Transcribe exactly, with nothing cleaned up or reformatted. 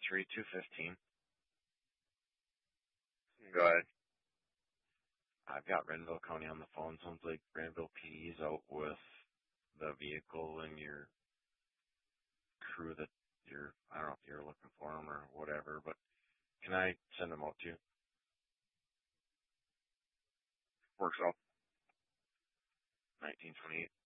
three two fifteen. Go ahead. I've got Renville County on the phone. Sounds like Renville P D's out with the vehicle and your crew that you're, I don't know if you're looking for them or whatever, but can I send them out to you? Works out. nineteen twenty-eight.